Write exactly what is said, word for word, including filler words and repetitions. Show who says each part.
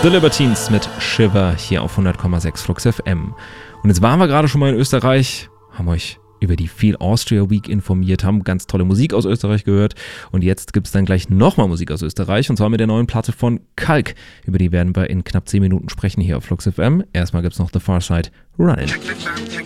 Speaker 1: The Libertines mit Shiver hier auf hundert Komma sechs Flux F M. Und jetzt waren wir gerade schon mal in Österreich, haben euch über die Feel Austria Week informiert, haben ganz tolle Musik aus Österreich gehört und jetzt gibt es dann gleich nochmal Musik aus Österreich und zwar mit der neuen Platte von Kalk. Über die werden wir in knapp zehn Minuten sprechen hier auf Flux F M. Erstmal gibt es noch The Far Side, Run It.